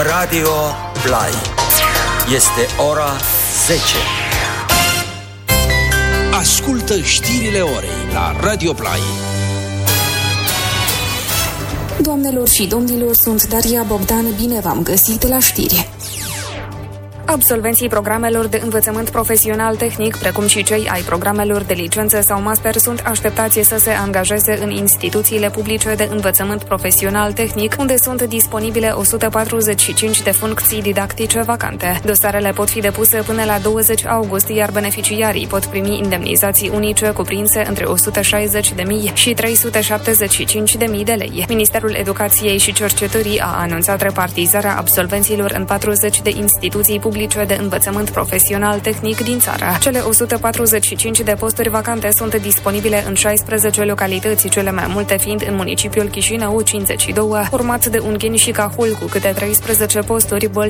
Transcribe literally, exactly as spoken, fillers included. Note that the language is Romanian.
Radio Play. Este ora zece. Ascultă știrile orei la Radio Play. Doamnelor și domnilor, sunt Daria Bogdan, bine v-am găsit la știri. Absolvenții programelor de învățământ profesional tehnic, precum și cei ai programelor de licență sau master, sunt așteptați să se angajeze în instituțiile publice de învățământ profesional tehnic, unde sunt disponibile o sută patruzeci și cinci de funcții didactice vacante. Dosarele pot fi depuse până la douăzeci august, iar beneficiarii pot primi indemnizații unice cuprinse între o sută șaizeci de mii și trei sute șaptezeci și cinci de mii de lei. Ministerul Educației și Cercetării a anunțat repartizarea absolvenților în patruzeci de instituții publice de învățământ profesional tehnic din țară. Cele o sută patruzeci și cinci de posturi vacante sunt disponibile în șaisprezece localități, cele mai multe fiind în municipiul Chișinău, cincizeci și doi, urmat de Ungheni și Cahul cu câte treisprezece posturi, Bălți